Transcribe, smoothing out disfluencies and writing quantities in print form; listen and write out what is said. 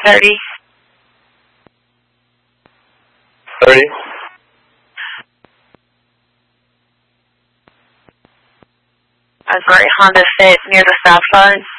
30. 30. I'm sorry, Honda Fit near the South Side.